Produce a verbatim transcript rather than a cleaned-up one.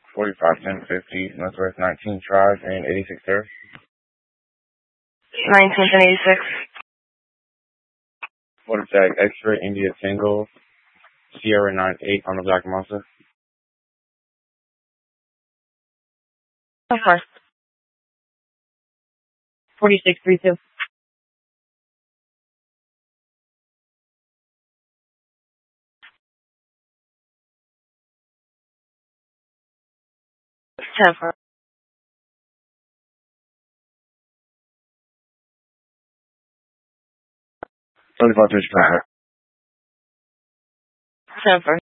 forty-five ten fifty, Northwest nineteen Drive and eighty-six Terrace. nineteenth and eighty-six. Motor tag X-ray India Tango, Sierra nine eight on the Black Monster. Of course. forty-six three two. ten four. thirty-five Fish Panther. ten four.